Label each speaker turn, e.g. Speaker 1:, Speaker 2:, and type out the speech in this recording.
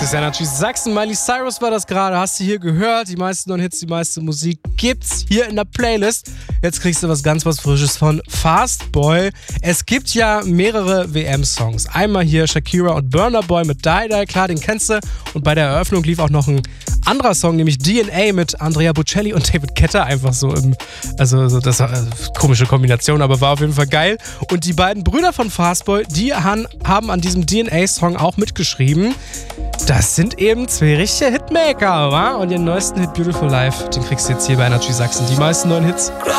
Speaker 1: ist Energy Sachsen. Miley Cyrus war das gerade, hast du hier gehört. Die meisten neuen Hits, die meiste Musik gibt's hier in der Playlist. Jetzt kriegst du was Frisches von Fastboy. Es gibt ja mehrere WM-Songs. Einmal hier Shakira und Burna Boy mit Die Die, klar, den kennst du. Und bei der Eröffnung lief auch noch ein anderer Song, nämlich DNA mit Andrea Bocelli und David Guetta. Einfach so das war eine komische Kombination, aber war auf jeden Fall geil. Und die beiden Brüder von Fastboy, die haben an diesem DNA-Song auch mitgeschrieben. Das sind eben zwei richtige Hitmaker, wa? Und ihren neuesten Hit Beautiful Life, den kriegst du jetzt hier bei Energy Sachsen. Die meisten neuen Hits.